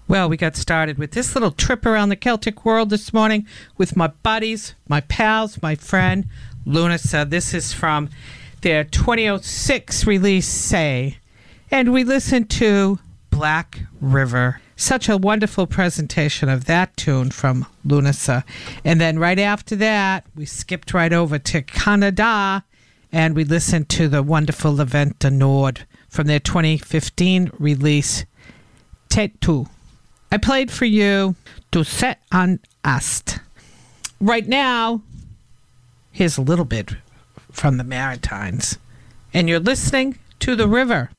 Well, we got started with this little trip around the Celtic world this morning with my buddies, my pals, my friend, Lunasa. This is from their 2006 release, Say. And we listened to Black River. Such a wonderful presentation of that tune from Lunasa. And then right after that, we skipped right over to Canada and we listened to the wonderful Levant de Nord from their 2015 release, Tetu. I played for you Tu Set an Ast. Right now, here's a little bit from the Maritimes. And you're listening to The River.